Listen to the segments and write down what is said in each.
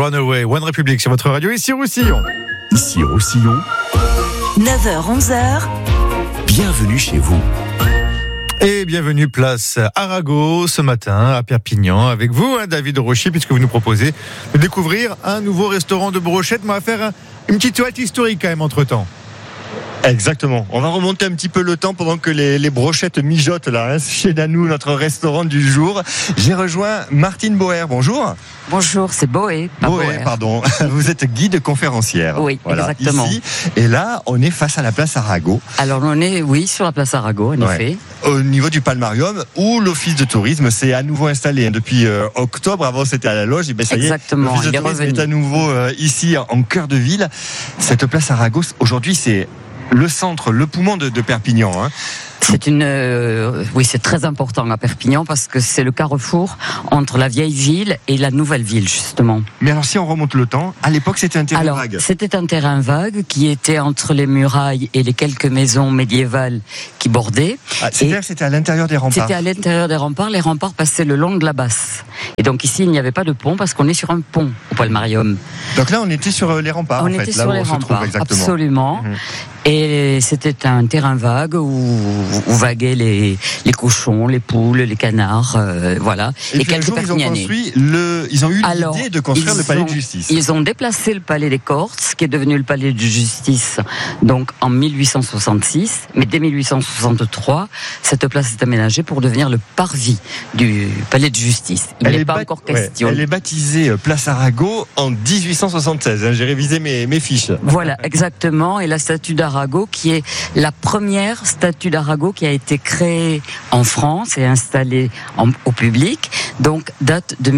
Runaway, One Republic sur votre radio, ici Roussillon. Ici Roussillon, 9h-11h, bienvenue chez vous. Et bienvenue place Arago ce matin à Perpignan avec vous, David Rocher, puisque vous nous proposez de découvrir un nouveau restaurant de brochettes. On va faire une petite halte historique quand même entre-temps. Exactement. On va remonter un petit peu le temps pendant que les brochettes mijotent là, chez Nanou, notre restaurant du jour. J'ai rejoint Martine Boer. Bonjour. Bonjour, c'est Boer, pas Boer. Pardon. Vous êtes guide conférencière. Oui, voilà, exactement. Ici. Et là, on est face à la place Arago. Alors, on est, sur la place Arago, en effet. Au niveau du Palmarium, où l'office de tourisme s'est à nouveau installé depuis octobre. Avant, c'était à la loge. Et bien, ça exactement. Y est, l'office de tourisme est à nouveau ici, en cœur de ville. Cette place Arago, aujourd'hui, c'est le centre, le poumon de Perpignan. C'est très important à Perpignan parce que c'est le carrefour entre la vieille ville et la nouvelle ville, justement. Mais alors, si on remonte le temps, à l'époque, c'était un terrain vague. C'était un terrain vague qui était entre les murailles et les quelques maisons médiévales qui bordaient. C'est-à-dire que c'était à l'intérieur des remparts. C'était à l'intérieur des remparts. Les remparts passaient le long de la Basse. Et donc ici, il n'y avait pas de pont parce qu'on est sur un pont au Palmarium. Donc là, on était sur les remparts. On était sur les remparts, absolument. Et c'était un terrain vague où vaguaient les cochons, les poules, les canards, voilà. Et quelques Perpignanais. Ils ont eu l'idée de construire le palais de justice. Ils ont déplacé le palais des Cortes, qui est devenu le palais de justice, donc en 1866. Mais dès 1863, cette place est aménagée pour devenir le parvis du palais de justice. Il n'est pas encore question. Elle est baptisée Place Arago en 1876. J'ai révisé mes fiches. Voilà, exactement. Et la statue d'Arago, qui est la première statue d'Arago qui a été créée en France et installée au public, donc date de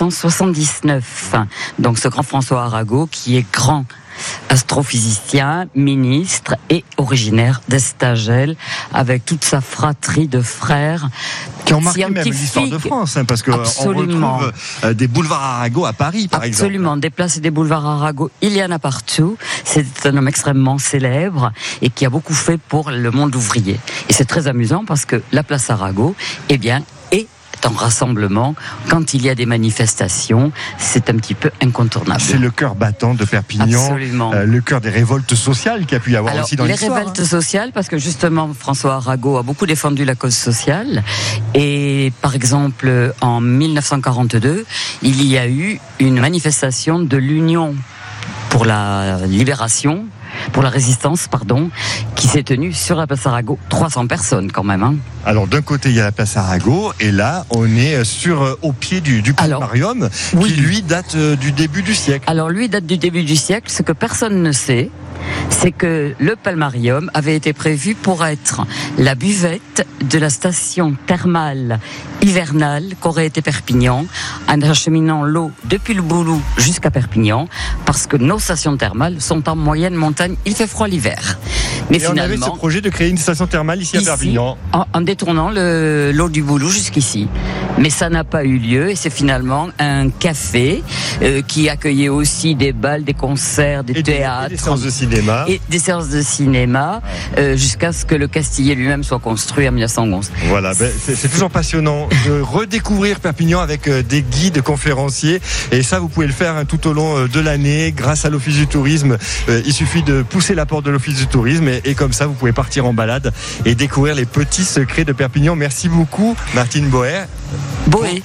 1879. Donc ce grand François Arago, qui est grand astrophysicien, ministre et originaire d'Estagel, avec toute sa fratrie de frères qui ont marqué même l'histoire de France, parce qu'on retrouve des boulevards Arago à Paris, par exemple. Absolument, des places et des boulevards Arago, il y en a partout. C'est un homme extrêmement célèbre et qui a beaucoup fait pour le monde ouvrier. Et c'est très amusant parce que la place Arago, est en rassemblement, quand il y a des manifestations, c'est un petit peu incontournable. C'est le cœur battant de Perpignan. Absolument. Le cœur des révoltes sociales qu'il y a pu y avoir aussi dans l'histoire. Les révoltes sociales, parce que justement François Arago a beaucoup défendu la cause sociale. Et par exemple, en 1942, il y a eu une manifestation de l'Union pour la libération, pour la résistance, qui s'est tenue sur la place Arago. 300 personnes quand même. Alors d'un côté il y a la place Arago et là on est au pied du Palmarium qui lui date du début du siècle. Alors lui date du début du siècle. Ce que personne ne sait, c'est que le Palmarium avait été prévu pour être la buvette de la station thermale hivernale qu'aurait été Perpignan, en acheminant l'eau depuis le Boulou jusqu'à Perpignan, parce que nos stations thermales sont en moyenne montagne, il fait froid l'hiver. Mais finalement, on avait ce projet de créer une station thermale ici à Perpignan. En détournant l'eau du Boulou jusqu'ici. Mais ça n'a pas eu lieu et c'est finalement un café qui accueillait aussi des balles, des concerts, des théâtres. Des séances de cinéma. Et des séances de cinéma jusqu'à ce que le Castillet lui-même soit construit en 1911. Voilà, c'est toujours passionnant de redécouvrir Perpignan avec des guides conférenciers. Et ça, vous pouvez le faire tout au long de l'année grâce à l'Office du tourisme. Il suffit de pousser la porte de l'Office du tourisme et comme ça, vous pouvez partir en balade et découvrir les petits secrets de Perpignan. Merci beaucoup, Martine Boer. Boé.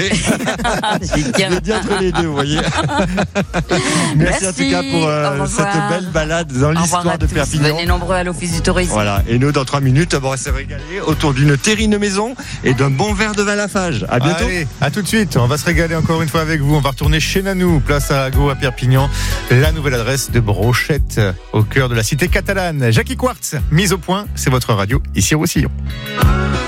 Je l'ai dit entre les deux, vous voyez. Merci en tout cas pour cette belle balade dans l'histoire de Perpignan. Venez nombreux à l'Office du tourisme. Voilà, et nous dans 3 minutes, on va se régaler autour d'une terrine maison et d'un bon verre de vin Lafage. À bientôt. Allez, à tout de suite. On va se régaler encore une fois avec vous. On va retourner chez Nanou, place Arago à Perpignan. La nouvelle adresse de brochettes au cœur de la cité catalane. Jackie Quartz, mise au point, c'est votre radio ici au Roussillon.